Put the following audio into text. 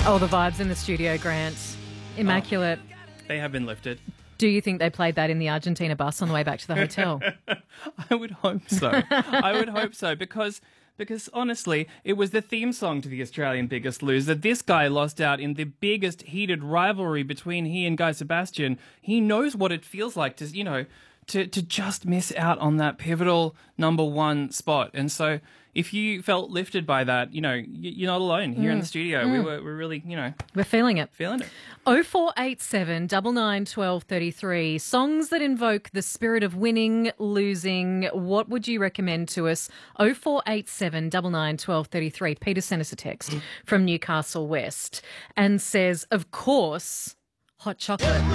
Oh, the vibes in the studio, Grant. Immaculate. They have been lifted. Do you think they played that in the Argentina bus on the way back to the hotel? I would hope so. I would hope so because honestly, it was the theme song to the Australian Biggest Loser. This guy lost out in the biggest heated rivalry between he and Guy Sebastian. He knows what it feels like to just miss out on that pivotal number one spot. And so if you felt lifted by that, you're not alone here in the studio. We're really, We're feeling it. feeling it. 0487 99 12 33. Songs that invoke the spirit of winning, losing. What would you recommend to us? 0487 99 12 33. Peter sent us a text from Newcastle West and says, of course, hot chocolate.